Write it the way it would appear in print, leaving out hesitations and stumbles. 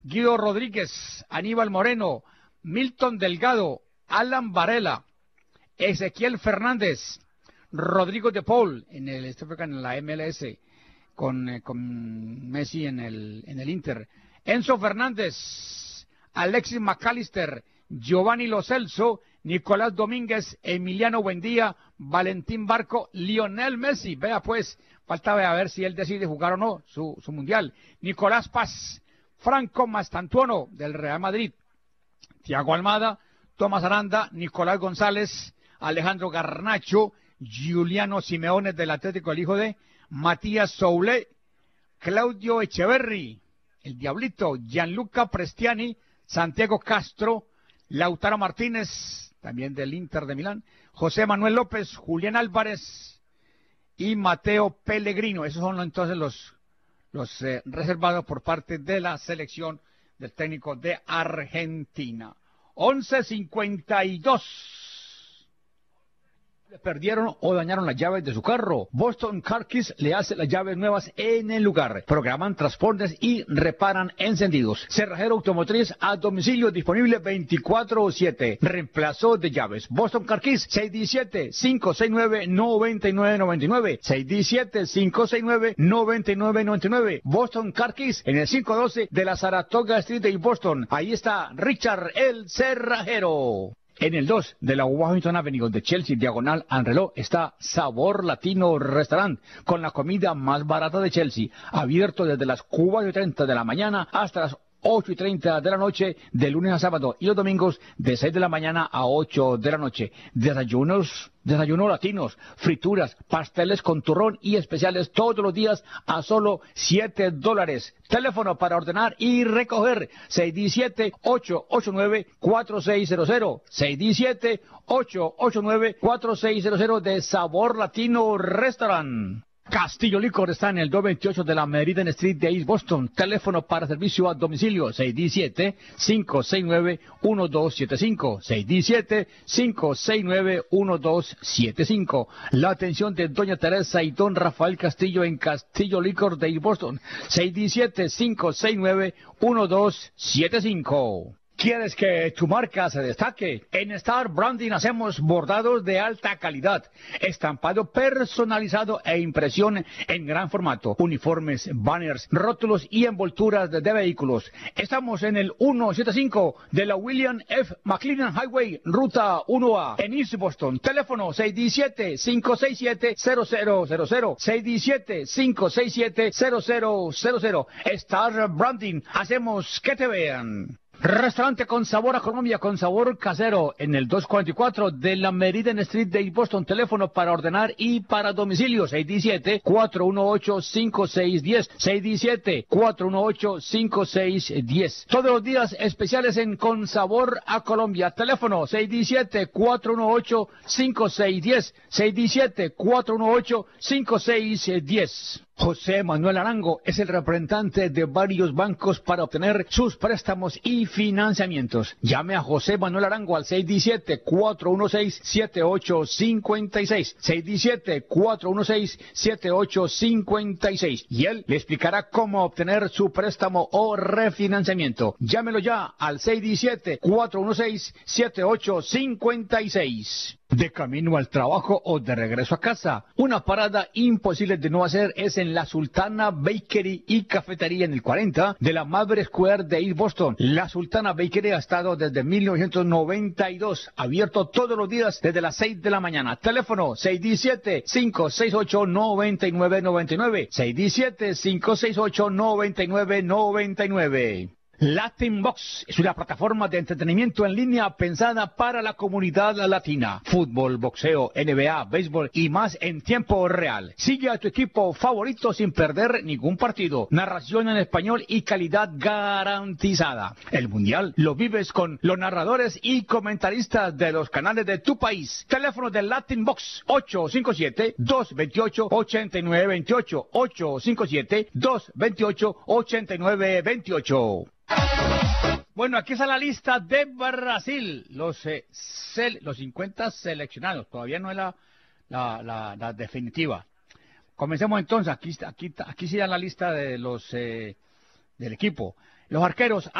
Guido Rodríguez, Aníbal Moreno, Milton Delgado, Alan Varela, Ezequiel Fernández, Rodrigo de Paul en la MLS con Messi en el Inter, Enzo Fernández, Alexis McAllister, Giovanni Lo Celso, Nicolás Domínguez, Emiliano Buendía, Valentín Barco, Lionel Messi, vea pues, falta a ver si él decide jugar o no su mundial, Nicolás Paz, Franco Mastantuono del Real Madrid, Thiago Almada, Tomás Aranda, Nicolás González, Alejandro Garnacho, Giuliano Simeone del Atlético, el hijo de Matías Soule, Claudio Echeverri, el Diablito, Gianluca Prestiani, Santiago Castro, Lautaro Martínez, también del Inter de Milán, José Manuel López, Julián Álvarez y Mateo Pellegrino. Esos son entonces los reservados por parte de la selección del técnico de Argentina. 11:52. Perdieron o dañaron las llaves de su carro. Boston Car Keys le hace las llaves nuevas en el lugar. Programan transportes y reparan encendidos. Cerrajero automotriz a domicilio disponible 24/7. Reemplazo de llaves. Boston Car Keys 617-569-9999. 617-569-9999. Boston Car Keys en el 512 de la Saratoga Street de Boston. Ahí está Richard el Cerrajero. En el 2 de la Washington Avenue de Chelsea, diagonal al reloj, está Sabor Latino Restaurant, con la comida más barata de Chelsea, abierto desde las 4:30 de la mañana hasta las 8:30 de la noche, de lunes a sábado, y los domingos de 6 de la mañana a 8 de la noche. Desayunos latinos, frituras, pasteles con turrón y especiales todos los días a solo $7. Teléfono para ordenar y recoger, 617-889-4600, 617-889-4600 de Sabor Latino Restaurant. Castillo Licor está en el 228 de la Meridian Street de East Boston. Teléfono para servicio a domicilio 617-569-1275. 617-569-1275. La atención de doña Teresa y don Rafael Castillo en Castillo Licor de East Boston. 617-569-1275. ¿Quieres que tu marca se destaque? En Star Branding hacemos bordados de alta calidad, estampado personalizado e impresión en gran formato, uniformes, banners, rótulos y envolturas de vehículos. Estamos en el 175 de la William F. McLennan Highway, Ruta 1A, en East Boston. Teléfono 617-567-0000, 617-567-0000. Star Branding, hacemos que te vean. Restaurante con sabor a Colombia, con sabor casero, en el 244 de la Meridian Street de Boston. Teléfono para ordenar y para domicilio, 617-418-5610, 617-418-5610. Todos los días especiales en Con Sabor a Colombia. Teléfono 617-418-5610, 617-418-5610. José Manuel Arango es el representante de varios bancos para obtener sus préstamos y financiamientos. Llame a José Manuel Arango al 617-416-7856, 617-416-7856, y él le explicará cómo obtener su préstamo o refinanciamiento. Llámelo ya al 617-416-7856. De camino al trabajo o de regreso a casa, una parada imposible de no hacer es en la Sultana Bakery y Cafetería en el 40 de la Maverick Square de East Boston. La Sultana Bakery ha estado desde 1992, abierto todos los días desde las 6 de la mañana. Teléfono 617-568-9999, 617-568-9999. Latin Box es una plataforma de entretenimiento en línea pensada para la comunidad latina. Fútbol, boxeo, NBA, béisbol y más en tiempo real. Sigue a tu equipo favorito sin perder ningún partido. Narración en español y calidad garantizada. El mundial lo vives con los narradores y comentaristas de los canales de tu país. Teléfono de Latin Box 857-228-8928, 857-228-8928. Bueno, aquí está la lista de Brasil, los 50 seleccionados, todavía no es la definitiva. Comencemos entonces, aquí sí da la lista de los del equipo. Los arqueros